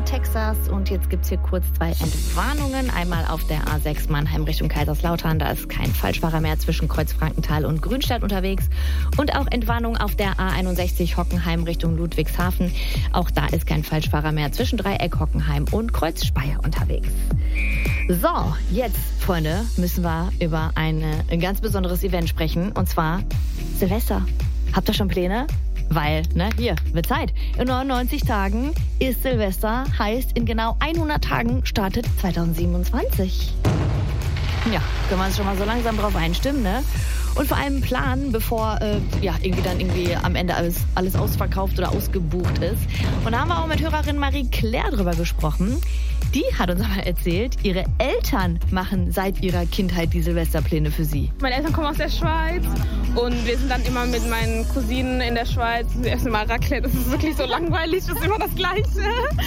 Texas. Und jetzt gibt es hier kurz 2 Entwarnungen. Einmal auf der A6 Mannheim Richtung Kaiserslautern. Da ist kein Falschfahrer mehr zwischen Kreuzfrankenthal und Grünstadt unterwegs. Und auch Entwarnung auf der A61 Hockenheim Richtung Ludwigshafen. Auch da ist kein Falschfahrer mehr zwischen Dreieck Hockenheim und Kreuz Speyer unterwegs. So, jetzt, Freunde, müssen wir über ein ganz besonderes Event sprechen. Und zwar Silvester. Habt ihr schon Pläne? Weil, hier, wird Zeit. In 99 Tagen ist Silvester, heißt in genau 100 Tagen startet 2027. Ja, können wir uns schon mal so langsam drauf einstimmen, ne? Und vor allem planen, bevor irgendwie am Ende alles ausverkauft oder ausgebucht ist. Und da haben wir auch mit Hörerin Marie-Claire drüber gesprochen. Die hat uns aber erzählt, ihre Eltern machen seit ihrer Kindheit die Silvesterpläne für sie. Meine Eltern kommen aus der Schweiz und wir sind dann immer mit meinen Cousinen in der Schweiz. Wir essen immer Raclette, das ist wirklich so langweilig, das ist immer das Gleiche.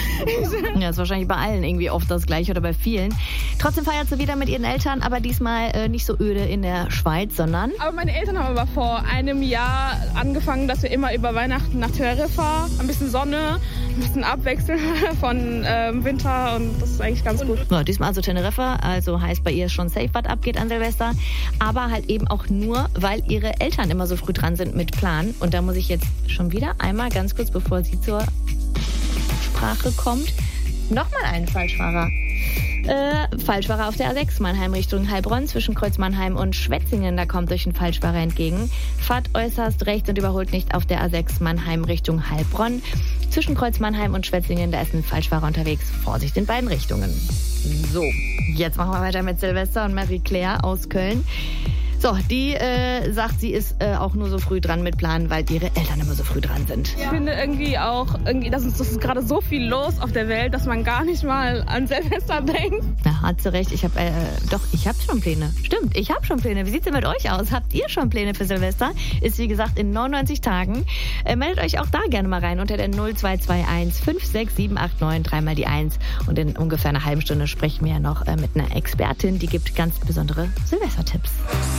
Ja, ist wahrscheinlich bei allen irgendwie oft das Gleiche oder bei vielen. Trotzdem feiert sie wieder mit ihren Eltern, aber diesmal nicht so öde in der Schweiz, sondern... Aber meine Eltern haben aber vor einem Jahr angefangen, dass wir immer über Weihnachten nach Teneriffa, ein bisschen Sonne, ein bisschen abwechseln von Winter und das ist eigentlich ganz gut. Ja, diesmal also Teneriffa, also heißt bei ihr schon safe, was abgeht an Silvester. Aber halt eben auch nur, weil ihre Eltern immer so früh dran sind mit Plan. Und da muss ich jetzt schon wieder einmal ganz kurz, bevor sie zur Sprache kommt, nochmal einen Falschfahrer. Falschfahrer auf der A6 Mannheim Richtung Heilbronn zwischen Kreuz Mannheim und Schwetzingen. Da kommt euch ein Falschfahrer entgegen. Fahrt äußerst rechts und überholt nicht auf der A6 Mannheim Richtung Heilbronn. Zwischen Kreuz Mannheim und Schwetzingen, da ist ein Falschfahrer unterwegs. Vorsicht in beiden Richtungen. So, jetzt machen wir weiter mit Silvester und Marie-Claire aus Köln. So, die sagt, sie ist auch nur so früh dran mit Planen, weil ihre Eltern immer so früh dran sind. Ich finde das ist gerade so viel los auf der Welt, dass man gar nicht mal an Silvester denkt. Na, hat sie recht. Ich habe schon Pläne. Stimmt, ich habe schon Pläne. Wie sieht's denn mit euch aus? Habt ihr schon Pläne für Silvester? Ist wie gesagt in 99 Tagen. Meldet euch auch da gerne mal rein unter der 0221 56789 3 die 1. Und in ungefähr einer halben Stunde sprechen wir ja noch mit einer Expertin, die gibt ganz besondere Silvestertipps.